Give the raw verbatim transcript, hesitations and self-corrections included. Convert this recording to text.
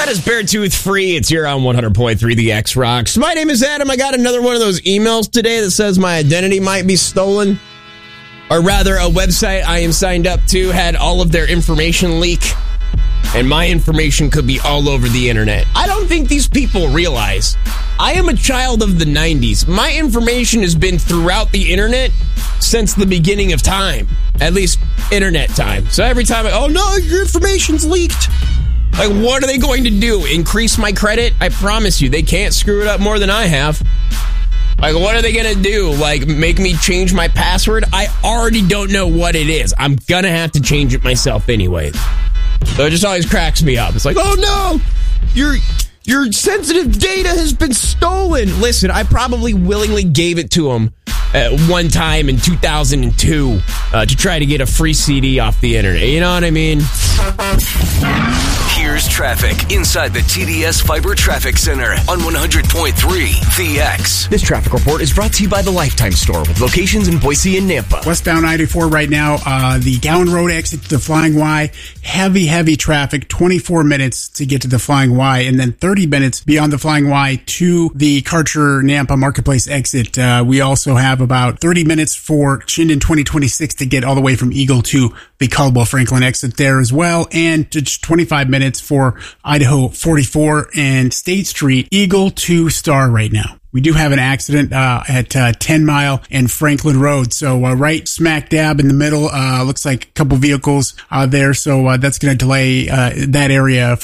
That is Beartooth Free. It's here on one hundred point three The X Rocks. My name is Adam. I got another one of those emails today that says my identity might be stolen. Or rather, a website I am signed up to had all of their information leak. And my information could be all over the internet. I don't think these people realize I am a child of the nineties. My information has been throughout the internet since the beginning of time. At least internet time. So every time I, oh no, your information's leaked. Like, what are they going to do? Increase my credit? I promise you, they can't screw it up more than I have. Like, what are they going to do? Like, make me change my password? I already don't know what it is. I'm going to have to change it myself anyway. So it just always cracks me up. It's like, oh no, your your sensitive data has been stolen. Listen, I probably willingly gave it to them at one time in two thousand two uh, to try to get a free C D off the internet. You know what I mean? Here's traffic inside the T D S Fiber Traffic Center on one hundred point three The X. This traffic report is brought to you by the Lifetime Store with locations in Boise and Nampa. Westbound ninety-four right now, uh, the Gowan Road exit to the Flying Y. Heavy, heavy traffic, twenty-four minutes to get to the Flying Y, and then thirty minutes beyond the Flying Y to the Karcher Nampa Marketplace exit. Uh, we also have about thirty minutes for Chinden twenty twenty-six to get all the way from Eagle to the Caldwell Franklin exit there as well, and just twenty-five minutes for Idaho forty-four and State Street, Eagle to Star right now. We do have an accident uh, at uh, ten Mile and Franklin Road. So uh, right smack dab in the middle, uh, looks like a couple vehicles uh, there. So uh, that's going to delay uh, that area for